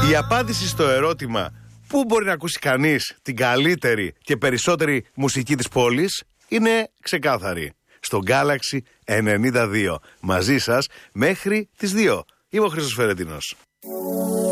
Η απάντηση στο ερώτημα πού μπορεί να ακούσει κανείς την καλύτερη και περισσότερη μουσική της πόλης είναι ξεκάθαρη. Στο Galaxy 92. Μαζί σας μέχρι τις 2. Είμαι ο Χρήστος Φερετίνος.